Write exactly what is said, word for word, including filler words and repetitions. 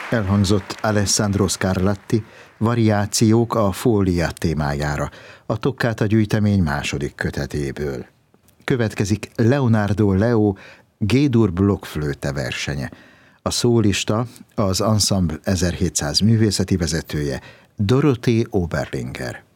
Elhangzott Alessandro Scarlatti Variációk a Fólia témájára, a Toccata gyűjtemény második kötetéből. Következik Leonardo Leo G-dur blokkflöte versenye. A szólista az Ensemble ezerhétszáz művészeti vezetője, Dorothee Oberlinger.